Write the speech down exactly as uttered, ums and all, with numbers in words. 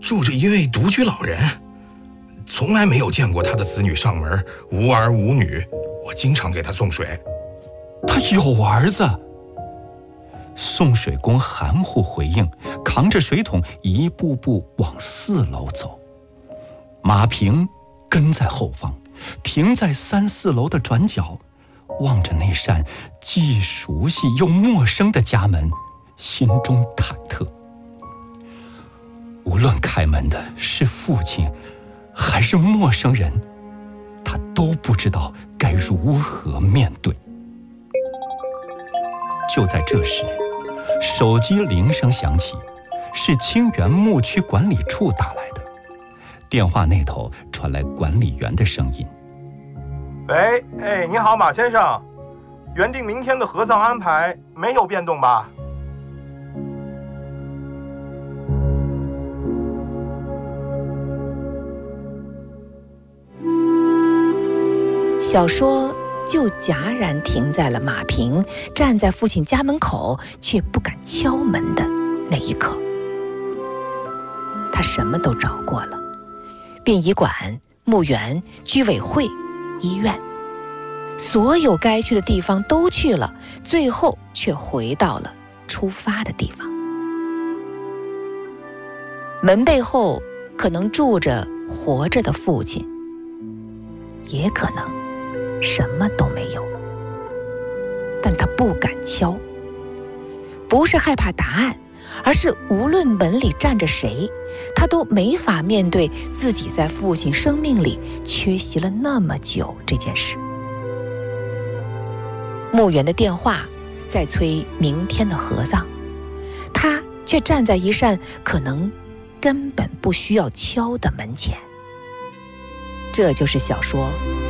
住着一位独居老人，从来没有见过他的子女上门，无儿无女，我经常给他送水。 他有儿子。送水工含糊回应，扛着水桶一步步往四楼走。马平跟在后方，停在三四楼的转角，望着那扇既熟悉又陌生的家门，心中忐忑。无论开门的是父亲还是陌生人，他都不知道该如何面对。就在这时，手机铃声响起，是清源牧区管理处打来的。电话那头传来管理员的声音： 喂，哎，你好，马先生，原定明天的合葬安排没有变动吧？ 小说就戛然停在了马平站在父亲家门口却不敢敲门的那一刻。他什么都找过了，殡仪馆、墓园、居委会、医院，所有该去的地方都去了，最后却回到了出发的地方。门背后可能住着活着的父亲，也可能什么都没有，但他不敢敲，不是害怕答案，而是无论门里站着谁，他都没法面对自己在父亲生命里缺席了那么久这件事。墓园的电话在催明天的合葬，他却站在一扇可能根本不需要敲的门前。这就是小说